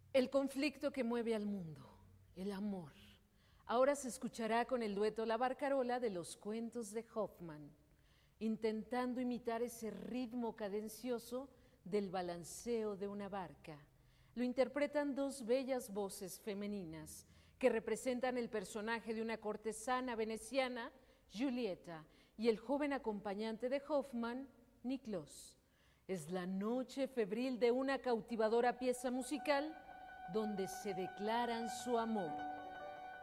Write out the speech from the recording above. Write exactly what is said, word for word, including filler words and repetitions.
El conflicto que mueve al mundo, el amor. Ahora se escuchará con el dueto La Barcarola de los cuentos de Hoffmann, intentando imitar ese ritmo cadencioso del balanceo de una barca. Lo interpretan dos bellas voces femeninas que representan el personaje de una cortesana veneciana, Giulietta, y el joven acompañante de Hoffmann, Niklos. Es la noche febril de una cautivadora pieza musical donde se declaran su amor.